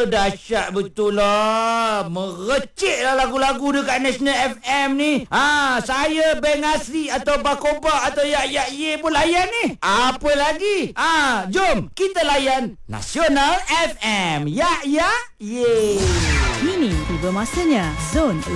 dahsyat betul lah. Merecik lah lagu-lagu dekat National FM ni. Saya Beng Asri atau Bakoba atau Yak Ye pun layan ni. Apa lagi? Jom kita layan Nasional FM. Yak Ye. Kini tiba masanya Zone